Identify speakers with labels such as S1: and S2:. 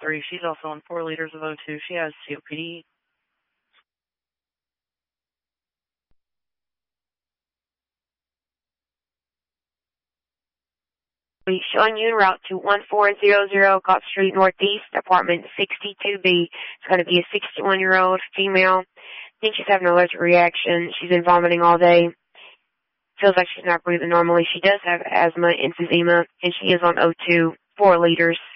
S1: 3. She's also on 4 liters of O2. She has COPD.
S2: Showing you en route to 1400 Gott Street Northeast, apartment 62B. It's going to be a 61-year-old female. I think she's having an allergic reaction. She's been vomiting all day. Feels like she's not breathing normally. She does have asthma, emphysema, and she is on O2, 4 liters.